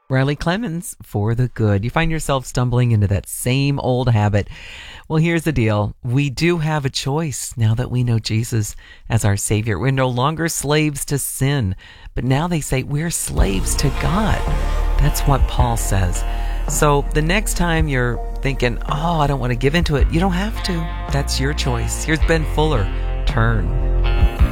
Riley Clemens, For the Good. You find yourself stumbling into that same old habit. Well, here's the deal. We do have a choice now that we know Jesus as our Savior. We're no longer slaves to sin, but now they say we're slaves to God. That's what Paul says. So the next time you're thinking, I don't want to give into it, you don't have to. That's your choice. Here's Ben Fuller. Turn.